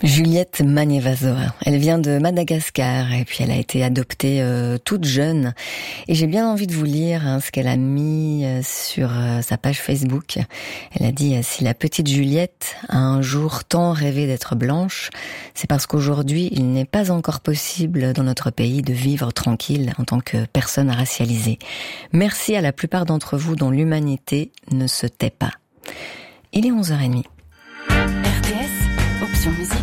Juliette Magnévazora, elle vient de Madagascar et puis elle a été adoptée toute jeune. Et j'ai bien envie de vous lire ce qu'elle a mis sur sa page Facebook. Elle a dit « Si la petite Juliette a un jour tant rêvé d'être blanche, c'est parce qu'aujourd'hui il n'est pas encore possible dans notre pays de vivre tranquille en tant que personne racialisée. Merci à la plupart d'entre vous dont l'humanité ne se tait pas. » Il est 11h30. RTS, option musique.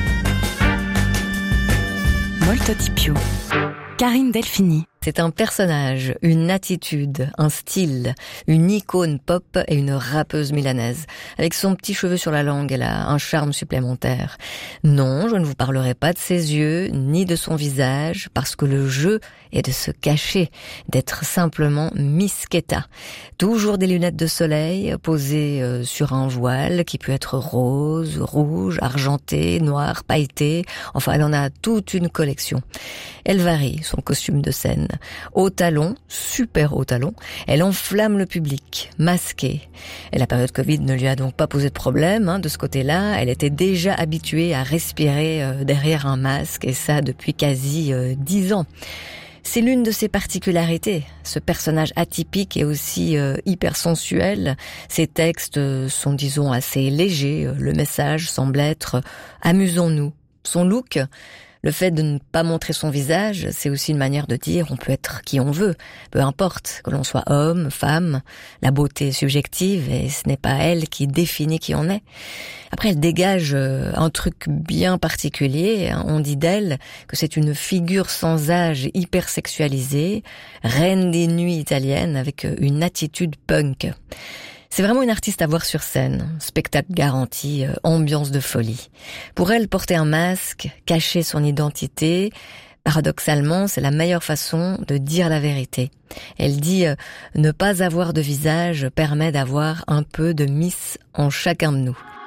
Molto di più. Karine Delphini. C'est un personnage, une attitude, un style, une icône pop et une rappeuse milanaise. Avec son petit cheveu sur la langue, elle a un charme supplémentaire. Non, je ne vous parlerai pas de ses yeux, ni de son visage, parce que le jeu est de se cacher, d'être simplement Miss Keta. Toujours des lunettes de soleil posées sur un voile qui peut être rose, rouge, argenté, noir, pailleté. Enfin, elle en a toute une collection. Elle varie son costume de scène. Haut talon, super haut talon, elle enflamme le public, masquée. Et la période Covid ne lui a donc pas posé de problème de ce côté-là. Elle était déjà habituée à respirer derrière un masque, et ça depuis quasi 10 ans. C'est l'une de ses particularités, ce personnage atypique et aussi hyper sensuel. Ses textes sont, disons, assez légers. Le message semble être « amusons-nous ». Son look, le fait de ne pas montrer son visage, c'est aussi une manière de dire on peut être qui on veut, peu importe, que l'on soit homme, femme. La beauté est subjective et ce n'est pas elle qui définit qui on est. Après, elle dégage un truc bien particulier. On dit d'elle que c'est une figure sans âge hyper sexualisée, reine des nuits italiennes avec une attitude punk. C'est vraiment une artiste à voir sur scène. Spectacle garanti, ambiance de folie. Pour elle, porter un masque, cacher son identité, paradoxalement, c'est la meilleure façon de dire la vérité. Elle dit ne pas avoir de visage permet d'avoir un peu de Miss en chacun de nous.